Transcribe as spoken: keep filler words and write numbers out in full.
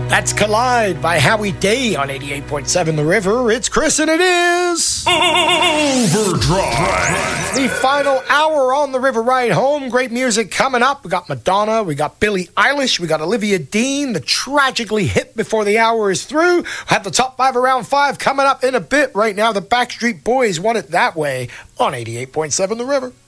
That's Collide by Howie Day on eighty-eight point seven The River. It's Chris and it is Overdrive. The final hour on the River Ride Home. Great music coming up. We got Madonna, we got Billie Eilish, we got Olivia Dean, the Tragically Hip before the hour is through. We'll have the top five around five coming up in a bit. Right now, the Backstreet Boys Want It That Way on eighty-eight point seven The River.